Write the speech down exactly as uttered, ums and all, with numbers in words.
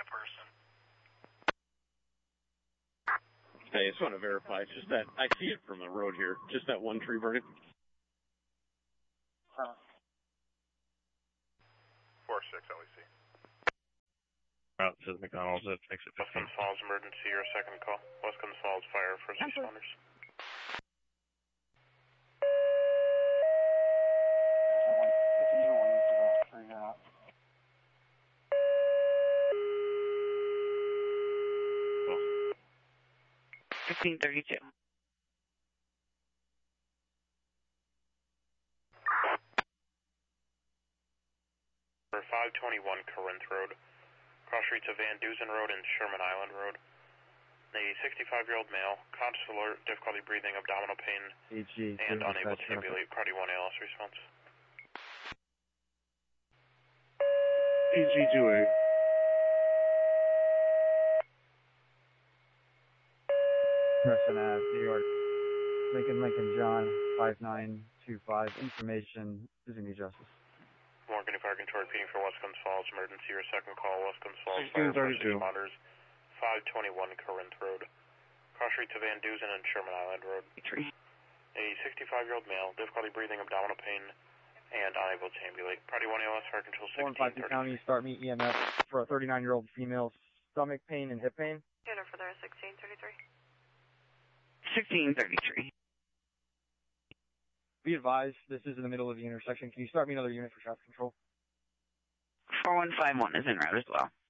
person. Hey, I just want to verify. It's just that I see it from the road here. Just that one tree burning. Huh. four six L E C. Route says McDonald's at exit fifteen. Westcombe Falls emergency, your second call. Westcombe Falls fire, first responders. fifteen thirty-two. For five twenty-one Corinth Road. Cross streets of Van Dusen Road and Sherman Island Road. A sixty-five-year-old male, conscious alert, difficulty breathing, abdominal pain, H G, and unable to ambulate. Priority one A L S response. P G two A. Preston Ave, New York. Lincoln, Lincoln, John, five nine two five. Information, Disney Justice. Morgan Fire Control repeating for Westcombe Falls emergency, your second call. Westcombe Falls sixteen fire, first thirty-two. responders. five twenty-one Corinth Road. Cross streets of Van Dusen and Sherman Island Road. A sixty-five-year-old male, difficulty breathing, abdominal pain, and unable to ambulate. Priority one A L S Fire Control four one five two County, start me E M S for a thirty-nine-year-old female, stomach pain and hip pain. Unit for there, sixteen thirty-three. sixteen thirty-three. Be advised, this is in the middle of the intersection. Can you start me another unit for traffic control? four one five one is en route as well.